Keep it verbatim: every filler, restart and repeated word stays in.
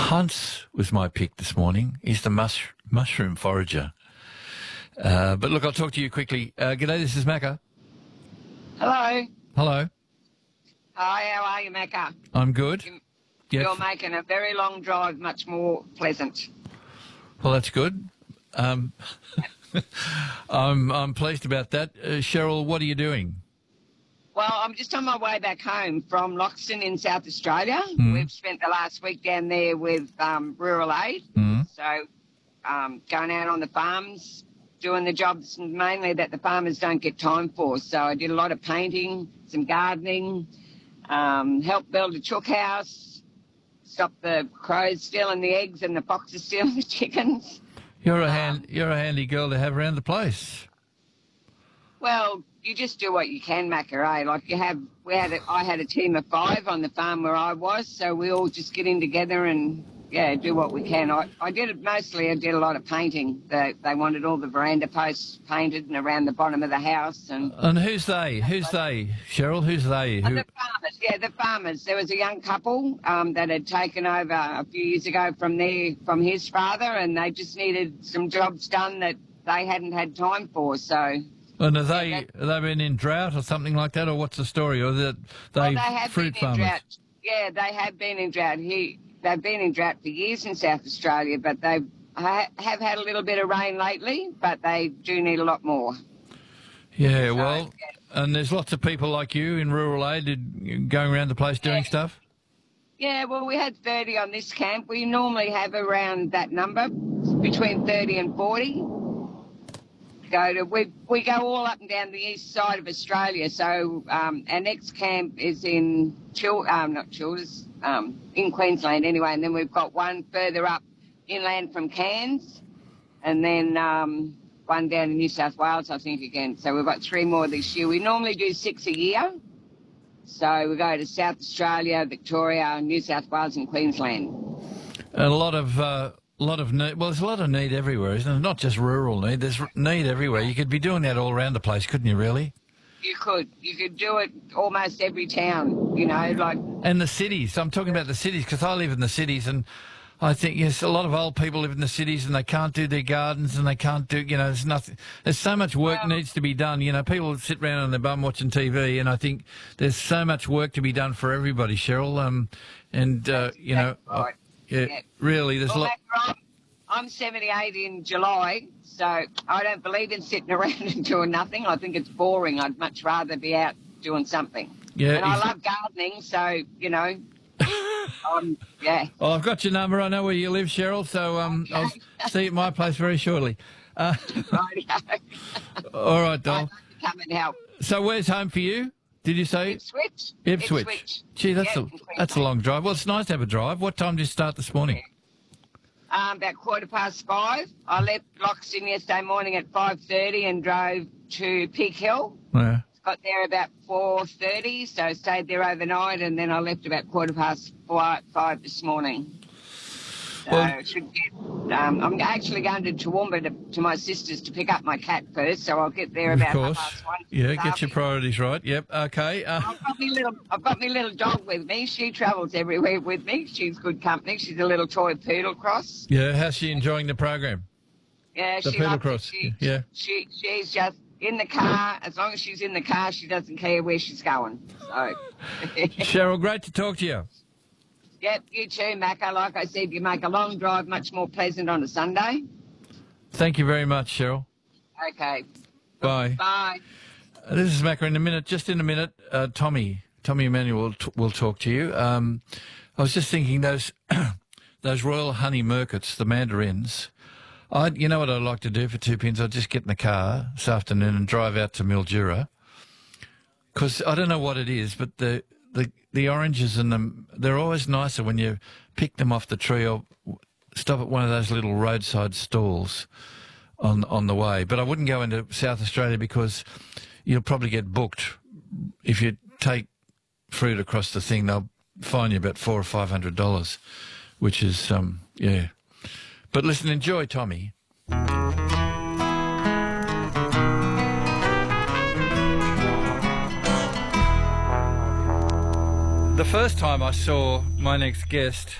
Hunts was my pick this morning. He's the mush, mushroom forager. Uh, but look, I'll talk to you quickly. Uh, g'day, this is Macca. Hello. Hello. Hi, how are you, Macca? I'm good. You- Yep. You're making a very long drive much more pleasant. Well, that's good. Um, I'm, I'm pleased about that. Uh, Cheryl, what are you doing? Well, I'm just on my way back home from Loxton in South Australia. Mm. We've spent the last week down there with um, Rural Aid. Mm. So um, going out on the farms, doing the jobs mainly that the farmers don't get time for. So I did a lot of painting, some gardening, um, helped build a chook house, stop the crows stealing the eggs and the foxes stealing the chickens. You're a Um, hand, you're a handy girl to have around the place. Well, you just do what you can, Macca, eh? Like you have, we had, a, I had a team of five on the farm where I was, so we all just get in together and yeah, do what we can. I, I did it mostly. I did a lot of painting. They, they wanted all the veranda posts painted and around the bottom of the house. And, And who's they? Who's they? Cheryl, who's they? and Who? the farmers, yeah, the farmers. There was a young couple um, that had taken over a few years ago from their, from his father, and they just needed some jobs done that they hadn't had time for. So. And are they, Yeah, have they been in drought or something like that, or what's the story? Or that they, Well, they have fruit been farmers? in drought. Yeah, they have been in drought. He, they've been in drought for years in South Australia, but they ha- have had a little bit of rain lately, but they do need a lot more. Yeah, So, well, yeah. and there's lots of people like you in rural aid did- going around the place doing Yeah. stuff. Yeah, well, we had thirty on this camp. We normally have around that number, between thirty and forty. Go to we we go all up and down the east side of Australia. So um, our next camp is in Chil um, not Childers, um, in Queensland anyway, and then we've got one further up inland from Cairns, and then um, one down in New South Wales, I think again. So we've got three more this year. We normally do six a year. So we go to South Australia, Victoria, New South Wales, and Queensland. And a lot of, uh, lot of need. Well, there's a lot of need everywhere, isn't there? Not just rural need. There's r- need everywhere. You could be doing that all around the place, couldn't you? Really? You could you could do it almost every town. You know, like. And the cities. I'm talking about the cities because I live in the cities, and I think yes, a lot of old people live in the cities and they can't do their gardens and they can't do. You know, there's nothing. There's so much work Well- needs to be done. You know, people sit around on their bum watching T V, and I think there's so much work to be done for everybody, Cheryl. Um, and uh, you know, That's right. yeah, Yeah. really, there's a Well, lot. Macca, I'm, I'm seventy-eight in July, so I don't believe in sitting around and doing nothing. I think it's boring. I'd much rather be out doing something. Yeah, And I ex- love gardening, so, you know, um, yeah. Well, I've got your number. I know where you live, Cheryl. So um, I'll see you at my place very shortly. Uh, Rightio. all right, I'd doll. like to come and help. So where's home for you? Did you say Ipswich? Ipswich? Gee, that's Yeah, a in that's a Queensland. long drive. Well, it's nice to have a drive. What time did you start this morning? Um, about quarter past five. I left Loxton yesterday morning at five thirty and drove to Peak Hill. Yeah. Got there about four thirty, so stayed there overnight, and then I left about quarter past five, five this morning. So Well- should get, um, I'm actually going to Toowoomba to, to my sister's to pick up my cat first, so I'll get there Of about course. half past one. Yeah, this get your afternoon. priorities right. Yep. Okay. Uh, I've got my little, I've got my little dog with me. She travels everywhere with me. She's good company. She's a little toy poodle cross. yeah. How's she enjoying the program? Yeah, The she poodle loves it. cross, She, yeah. She, she's just in the car. As long as she's in the car, she doesn't care where she's going. So, Cheryl, great to talk to you. yep, you too, Macca. Like I said, you make a long drive much more pleasant on a Sunday. Thank you very much, Cheryl. Okay. Bye. Bye. Uh, This is Macca. In a minute, just in a minute, uh, Tommy, Tommy Emmanuel will, t- will talk to you. Um, I was just thinking those those royal honey merkets, the mandarins. I, you know what I'd like to do for two pins? I'd just get in the car this afternoon and drive out to Mildura. Because I don't know what it is, but the, the, the oranges and them, they're always nicer when you pick them off the tree or stop at one of those little roadside stalls on on the way. But I wouldn't go into South Australia because you'll probably get booked. If you take fruit across the thing, they'll fine you about four or five hundred dollars, which is, um, yeah. But listen, enjoy, Tommy. The first time I saw my next guest